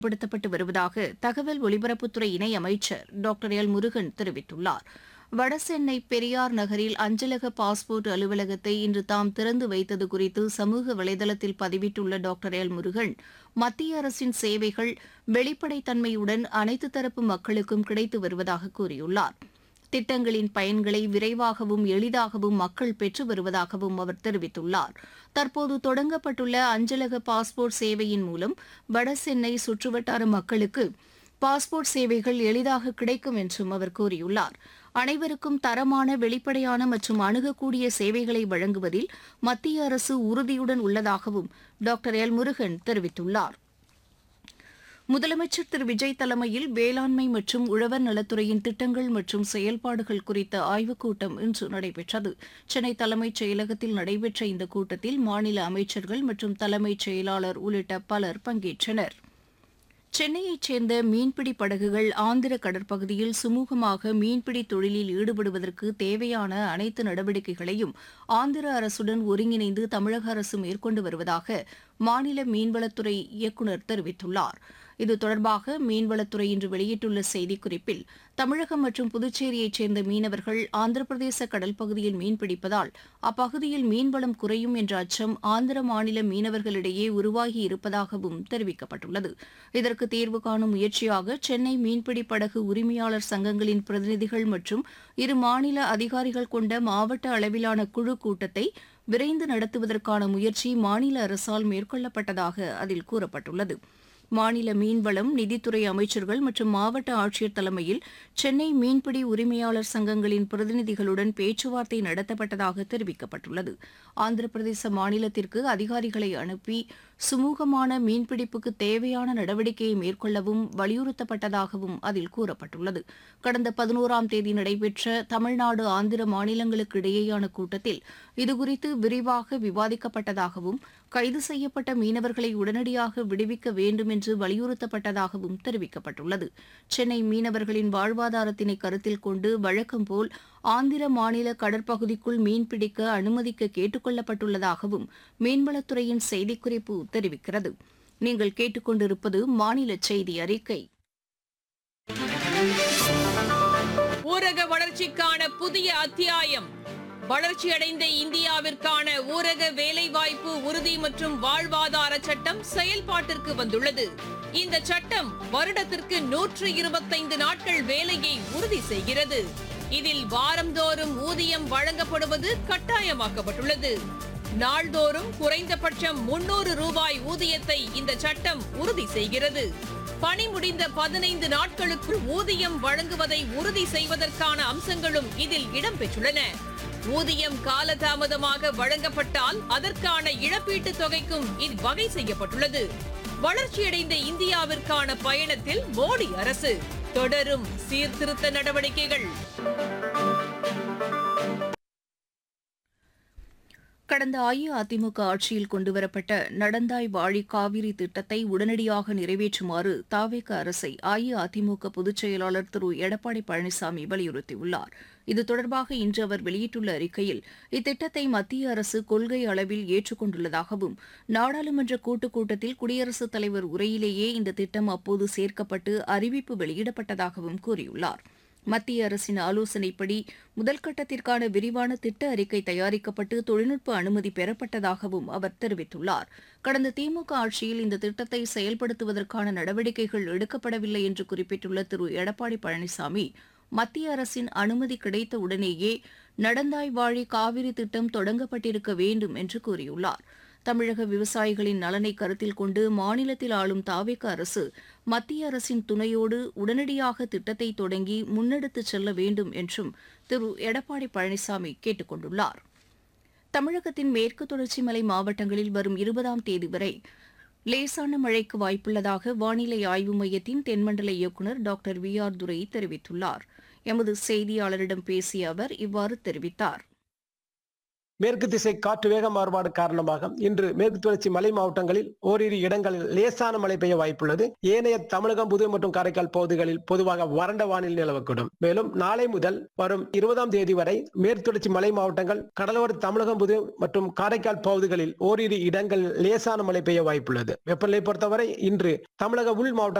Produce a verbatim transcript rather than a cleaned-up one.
செயல்படுத்தப்பட்டு வருவதாக தகவல் ஒலிபரப்புத்துறை இணையமைச்சர் டாக்டர் எல் முருகன் தெரிவித்துள்ளார். வடசென்னை பெரியார் நகரில் அஞ்சலக பாஸ்போர்ட் அலுவலகத்தை இன்று தாம் திறந்து வைத்தது குறித்து சமூக வலைதளத்தில் பதிவிட்டுள்ள டாக்டர் எல் முருகன், மத்திய அரசின் சேவைகள் வெளிப்படைத்தன்மையுடன் அனைத்து தரப்பு மக்களுக்கும் கிடைத்து வருவதாக கூறியுள்ளார். திட்டங்களின் பயன்களை விரைவாகவும் எளிதாகவும் மக்கள் பெற்று வருவதாகவும் அவர் தெரிவித்துள்ளார். தற்போது தொடங்கப்பட்டுள்ள அஞ்சலக பாஸ்போர்ட் சேவையின் மூலம் வடசென்னை சுற்றுவட்டார மக்களுக்கு பாஸ்போர்ட் சேவைகள் எளிதாக கிடைக்கும் என்றும் அவர் கூறியுள்ளார். அனைவருக்கும் தரமான, வெளிப்படையான மற்றும் அணுகக்கூடிய சேவைகளை வழங்குவதில் மத்திய அரசு உறுதியுடன் உள்ளதாகவும் டாக்டர் எல் முருகன் தெரிவித்துள்ளார். முதலமைச்சர் திரு விஜய் தலைமையில் வேளாண்மை மற்றும் உழவர் நலத்துறையின் திட்டங்கள் மற்றும் செயல்பாடுகள் குறித்த ஆய்வுக் கூட்டம் இன்று நடைபெற்றது. சென்னை தலைமைச் செயலகத்தில் நடைபெற்ற இந்த கூட்டத்தில் மாநில அமைச்சர்கள் மற்றும் தலைமைச் செயலாளர் உள்ளிட்ட பலர் பங்கேற்றனர். சென்னையைச் சேர்ந்த மீன்பிடி படகுகள் ஆந்திர கடற்பகுதியில் சுமூகமாக மீன்பிடி தொழிலில் ஈடுபடுவதற்கு தேவையான அனைத்து நடவடிக்கைகளையும் ஆந்திர அரசுடன் ஒருங்கிணைந்து தமிழக அரசு மேற்கொண்டு வருவதாக மாநில மீன்வளத்துறை இயக்குநர் தெரிவித்துள்ளார். இது தொடர்பாக மீன்வளத்துறை இன்று வெளியிட்டுள்ள செய்திக்குறிப்பில், தமிழகம் மற்றும் புதுச்சேரியைச் சேர்ந்த மீனவர்கள் ஆந்திர பிரதேச கடல் பகுதியில் மீன்பிடிப்பதால் அப்பகுதியில் மீன்வளம் குறையும் என்ற அச்சம் ஆந்திர மாநில மீனவர்களிடையே உருவாகி இருப்பதாகவும் தெரிவிக்கப்பட்டுள்ளது. இதற்கு தீர்வு காணும் முயற்சியாக சென்னை மீன்பிடி படகு உரிமையாளர் சங்கங்களின் பிரதிநிதிகள் மற்றும் இரு மாநில அதிகாரிகள் கொண்ட மாவட்ட அளவிலான குழு கூட்டத்தை விரைந்து நடத்துவதற்கான முயற்சி மாநில அரசால் மேற்கொள்ளப்பட்டதாக அதில் கூறப்பட்டுள்ளது. மாநில மீன்வளம், நிதித்துறை அமைச்சர்கள் மற்றும் மாவட்ட ஆட்சியர் தலைமையில் சென்னை மீன்பிடி உரிமையாளர் சங்கங்களின் பிரதிநிதிகளுடன் பேச்சுவார்த்தை நடத்தப்பட்டதாக தெரிவிக்கப்பட்டுள்ளது. ஆந்திர பிரதேச மாநிலத்திற்கு அதிகாரிகளை அனுப்பி சுமூகமான மீன்பிடிப்புக்கு தேவையான நடவடிக்கையை மேற்கொள்ளவும் வலியுறுத்தப்பட்டதாகவும் அதில் கூறப்பட்டுள்ளது. கடந்த பதினோராம் தேதி நடைபெற்ற தமிழ்நாடு ஆந்திர மாநிலங்களுக்கு இடையேயான கூட்டத்தில் இதுகுறித்து விரிவாக விவாதிக்கப்பட்டதாகவும் கைது செய்யப்பட்ட மீனவர்களை உடனடியாக விடுவிக்க வேண்டும் என்று வலியுறுத்தப்பட்டதாகவும் தெரிவிக்கப்பட்டுள்ளது. சென்னை மீனவர்களின் வாழ்வாதாரத்தினை கருத்தில் கொண்டு வழக்கம்போல் ஆந்திர மாநில கடற்பகுதிக்குள் மீன்பிடிக்க அனுமதிக்க கேட்டுக் கொள்ளப்பட்டுள்ளதாகவும் மீன்வளத்துறையின் செய்திக்குறிப்பு தெரிவிக்கிறது. நீங்கள் கேட்டுக்கொண்டிருப்பது மாநில செய்தி அறிக்கை. ஊரக வளர்ச்சிக்கான புதிய அத்தியாயம். வளர்ச்சியடைந்த இந்தியாவிற்கான ஊரக வேலைவாய்ப்பு உறுதி மற்றும் வாழ்வாதார சட்டம் செயல்பாட்டிற்கு வந்துள்ளது. இந்த சட்டம் வருடத்திற்கு நூற்று இருபத்தைந்து நாட்கள் வேலையை உறுதி செய்கிறது. இதில் வாரந்தோறும் ஊதியம் வழங்கப்படுவது கட்டாயமாக்கப்பட்டுள்ளது. நாள்தோறும் குறைந்தபட்சம் முன்னூறு ரூபாய் ஊதியத்தை இந்த சட்டம் உறுதி செய்கிறது. பணி முடிந்த பதினைந்து நாட்களுக்குள் ஊதியம் வழங்குவதை உறுதி செய்வதற்கான அம்சங்களும் இதில் இடம்பெற்றுள்ளன. ஊதியம் காலதாமதமாக வழங்கப்பட்டால் அதற்கான இழப்பீட்டுத் தொகைக்கும் இது வகை செய்யப்பட்டுள்ளது. வளர்ச்சியடைந்த இந்தியாவிற்கான பயணத்தில் மோடி அரசு தொடரும் சீர்திருத்த நடவடிக்கைகள். கடந்த அஇஅதிமுக ஆட்சியில் கொண்டுவரப்பட்ட நடந்தாய் வாழி காவிரி திட்டத்தை உடனடியாக நிறைவேற்றுமாறு தாவேக அரசை அஇஅதிமுக பொதுச் செயலாளர் திரு எடப்பாடி பழனிசாமி வலியுறுத்தியுள்ளார். இது தொடர்பாக இன்று அவர் வெளியிட்டுள்ள அறிக்கையில், இத்திட்டத்தை மத்திய அரசு கொள்கை அளவில் ஏற்றுக்கொண்டுள்ளதாகவும் நாடாளுமன்ற கூட்டுக் கூட்டத்தில் குடியரசுத் தலைவர் உரையிலேயே இந்த திட்டம் அப்போது சேர்க்கப்பட்டு அறிவிப்பு வெளியிடப்பட்டதாகவும் கூறியுள்ளார். மத்திய அரசின் ஆலோசனைப்படி முதல் கட்டத்திற்கான விரிவான திட்ட அறிக்கை தயாரிக்கப்பட்டு தொழில்நுட்ப அனுமதி பெறப்பட்டதாகவும் அவர் தெரிவித்துள்ளார். கடந்த திமுக ஆட்சியில் இந்த திட்டத்தை செயல்படுத்துவதற்கான நடவடிக்கைகள் எடுக்கப்படவில்லை என்று குறிப்பிட்டுள்ள திரு எடப்பாடி பழனிசாமி, மத்திய அரசின் அனுமதி கிடைத்த உடனேயே நடந்தாய் வாழி காவிரி திட்டம் தொடங்கப்பட்டிருக்க வேண்டும் என்று கூறியுள்ளார். தமிழக விவசாயிகளின் நலனை கருத்தில் கொண்டு மாநிலத்தில் ஆளும் தாவேக அரசு மத்திய அரசின் துணையோடு உடனடியாக திட்டத்தை தொடங்கி முன்னெடுத்துச் செல்ல வேண்டும் என்றும் திரு எடப்பாடி பழனிசாமி கேட்டுக் கொண்டுள்ளார். தமிழகத்தின் மேற்கு தொடர்ச்சி மலை மாவட்டங்களில் வரும் இருபதாம் தேதி வரை லேசான மழைக்கு வாய்ப்புள்ளதாக வானிலை ஆய்வு மையத்தின் தென்மண்டல இயக்குநர் டாக்டர் வி ஆர் துரை தெரிவித்துள்ளார். எமது செய்தியாளரிடம் பேசிய அவர் இவ்வாறு தெரிவித்தார். மேற்கு திசை காற்று வேக மாறுபாடு காரணமாக இன்று மேற்கு தொடர்ச்சி மலை மாவட்டங்களில் ஓரிரு இடங்களில் லேசான மழை பெய்ய வாய்ப்புள்ளது. ஏனைய தமிழகம், புதுவை மற்றும் காரைக்கால் பகுதிகளில் பொதுவாக வறண்ட வானிலை நிலவக்கூடும். மேலும் நாளை முதல் வரும் இருபதாம் தேதி வரை மேற்கு தொடர்ச்சி மலை மாவட்டங்கள், கடலோர தமிழகம், புதுவை மற்றும் காரைக்கால் பகுதிகளில் ஓரிரு இடங்களில் லேசான மழை பெய்ய வாய்ப்புள்ளது. வெப்பநிலை பொறுத்தவரை இன்று தமிழக உள் மாவட்ட